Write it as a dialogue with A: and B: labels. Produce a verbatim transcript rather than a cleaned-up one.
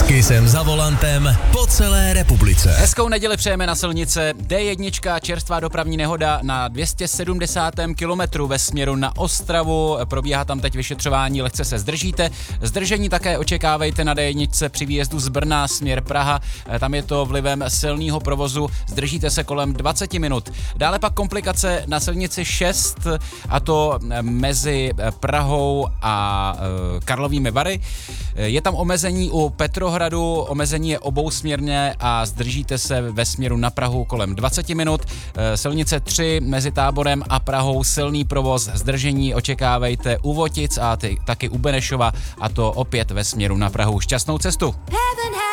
A: Kisem za volantem po celé republice.
B: Hezkou neděli přejeme na silnice. D jedna, čerstvá dopravní nehoda na dvě stě sedmdesátém kilometru ve směru na Ostravu. Probíhá tam teď vyšetřování, lehce se zdržíte. Zdržení také očekávejte na D jedna při výjezdu z Brna směr Praha. Tam je to vlivem silného provozu. Zdržíte se kolem dvacet minut. Dále pak komplikace na silnici šest, a to mezi Prahou a Karlovými Vary. Je tam omezení u Petrohradu, omezení je obousměrné a zdržíte se ve směru na Prahu kolem dvacet minut. Silnice tři mezi Táborem a Prahou silný provoz, zdržení očekávejte u Votic a ty, taky u Benešova, a to opět ve směru na Prahu. Šťastnou cestu!
C: Heaven,